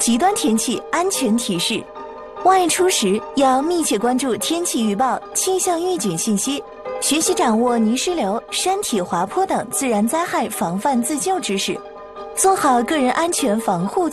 极端天气安全提示：外出时要密切关注天气预报、气象预警信息，学习掌握泥石流、山体滑坡等自然灾害防范自救知识，做好个人安全防护